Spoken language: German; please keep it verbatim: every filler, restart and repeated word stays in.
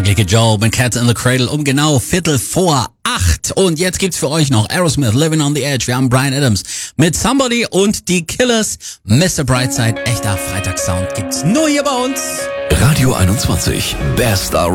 Ugly Joe mit Cat in the Cradle um genau Viertel vor acht. Und jetzt gibt's für euch noch Aerosmith, Living on the Edge. Wir haben Bryan Adams mit Somebody und die Killers. Mister Brightside, echter Freitagssound gibt's nur hier bei uns. Radio einundzwanzig, Best